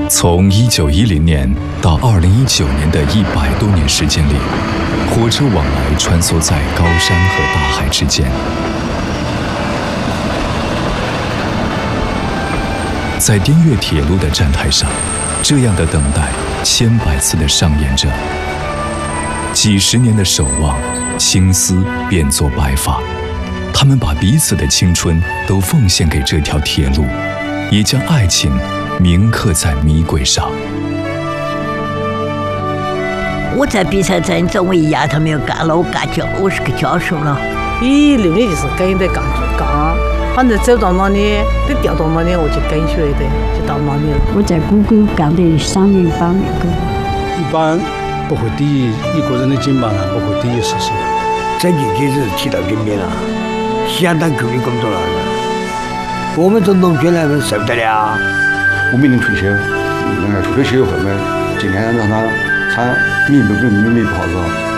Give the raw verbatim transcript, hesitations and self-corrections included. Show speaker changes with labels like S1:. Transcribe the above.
S1: 从一九一零年到二零一九年的一百多年时间里，火车往来穿梭在高山和大海之间。在滇越铁路的站台上，这样的等待千百次的上演着，几十年的守望，青丝变作白发。他们把彼此的青春都奉献给这条铁路，也将爱情铭刻在迷轨上。
S2: 我在比赛站找我一丫头没有干了，我干教，我是个教授了。
S3: 一六年就是跟着干干，反正走到哪里被调到哪里，我就跟学的，就到哪里了。
S4: 我在谷歌干的三年半那个。
S5: 一般不会第一，一个人的肩膀上不会第一实施。
S6: 整进去是提到顶点了，相当够力工作了。我们这农村人受不得了。
S7: 我明年退休，那个退休以后呢，尽量让他他明白不明白不好是吧？